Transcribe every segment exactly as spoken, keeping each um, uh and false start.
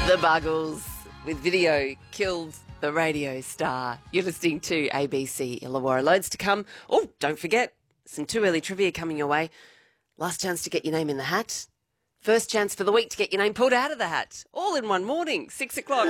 The Buggles with video killed the radio star. You're listening to A B C Illawarra. Loads to come. Oh, don't forget, some too early trivia coming your way. Last chance to get your name in the hat. First chance for the week to get your name pulled out of the hat. All in one morning, six o'clock.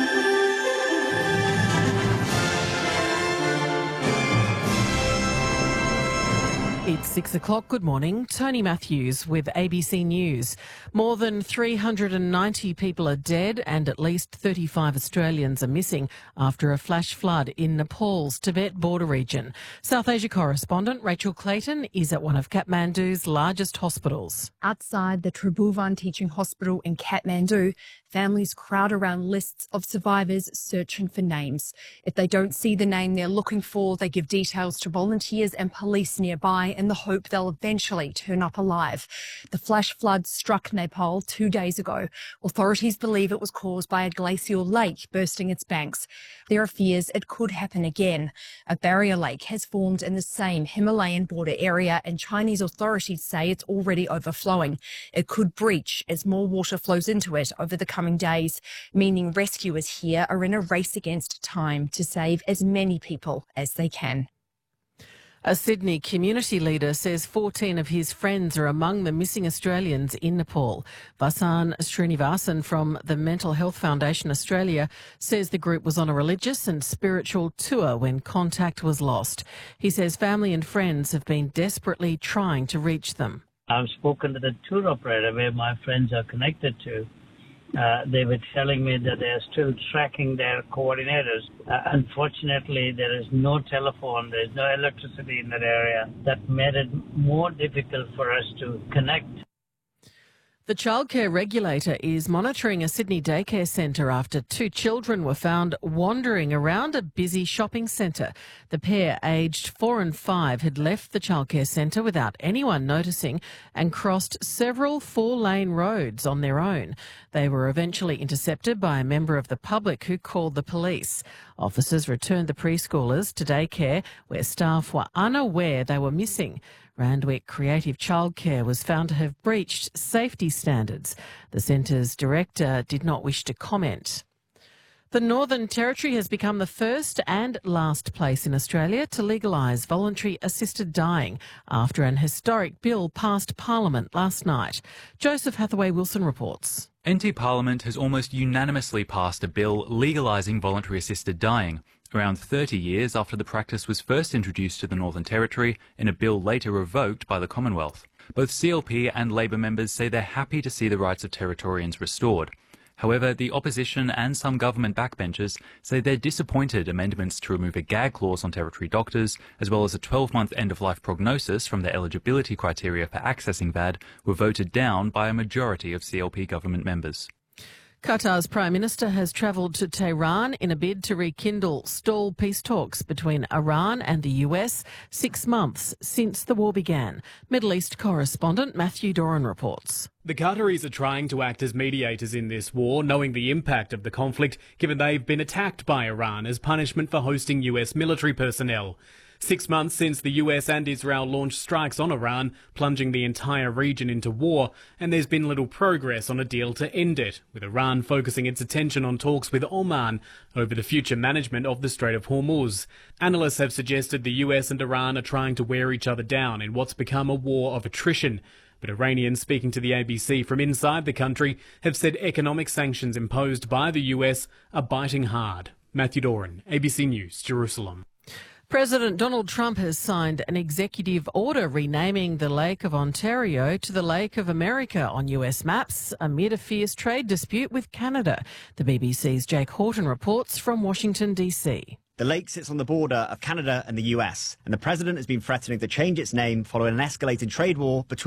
It's six o'clock. Good morning. Tony Matthews with A B C News. More than three hundred ninety people are dead and at least thirty-five Australians are missing after a flash flood in Nepal's Tibet border region. South Asia correspondent Rachel Clayton is at one of Kathmandu's largest hospitals. Outside the Tribhuvan Teaching Hospital in Kathmandu, families crowd around lists of survivors searching for names. If they don't see the name they're looking for, they give details to volunteers and police nearby in the hope they'll eventually turn up alive. The flash flood struck Nepal two days ago. Authorities believe it was caused by a glacial lake bursting its banks. There are fears it could happen again. A barrier lake has formed in the same Himalayan border area, and Chinese authorities say it's already overflowing. It could breach as more water flows into it over the coming days, meaning rescuers here are in a race against time to save as many people as they can. A Sydney community leader says fourteen of his friends are among the missing Australians in Nepal. Vasan Srinivasan from the Mental Health Foundation Australia says the group was on a religious and spiritual tour when contact was lost. He says family and friends have been desperately trying to reach them. I've spoken to the tour operator where my friends are connected to. Uh, they were telling me that they are still tracking their coordinators. Uh, unfortunately, there is no telephone, there is no electricity in that area. That made it more difficult for us to connect. The childcare regulator is monitoring a Sydney daycare centre after two children were found wandering around a busy shopping centre. The pair, aged four and five, had left the childcare centre without anyone noticing and crossed several four-lane roads on their own. They were eventually intercepted by a member of the public who called the police. Officers returned the preschoolers to daycare where staff were unaware they were missing. Randwick Creative Childcare was found to have breached safety standards. The centre's director did not wish to comment. The Northern Territory has become the first and last place in Australia to legalise voluntary assisted dying after an historic bill passed Parliament last night. Joseph Hathaway-Wilson reports. N T Parliament has almost unanimously passed a bill legalising voluntary assisted dying, around thirty years after the practice was first introduced to the Northern Territory in a bill later revoked by the Commonwealth. Both C L P and Labor members say they're happy to see the rights of Territorians restored. However, the opposition and some government backbenchers say they're disappointed amendments to remove a gag clause on Territory doctors, as well as a twelve-month end-of-life prognosis from the eligibility criteria for accessing V A D, were voted down by a majority of C L P government members. Qatar's Prime Minister has travelled to Tehran in a bid to rekindle stalled peace talks between Iran and the U S six months since the war began. Middle East correspondent Matthew Doran reports. The Qataris are trying to act as mediators in this war, knowing the impact of the conflict, given they've been attacked by Iran as punishment for hosting U S military personnel. Six months since the U S and Israel launched strikes on Iran, plunging the entire region into war, and there's been little progress on a deal to end it, with Iran focusing its attention on talks with Oman over the future management of the Strait of Hormuz. Analysts have suggested the U S and Iran are trying to wear each other down in what's become a war of attrition. But Iranians speaking to the A B C from inside the country have said economic sanctions imposed by the U S are biting hard. Matthew Doran, A B C News, Jerusalem. President Donald Trump has signed an executive order renaming the Lake of Ontario to the Lake of America on U S maps amid a fierce trade dispute with Canada. The B B C's Jake Horton reports from Washington, D C. The lake sits on the border of Canada and the U S, and the president has been threatening to change its name following an escalating trade war between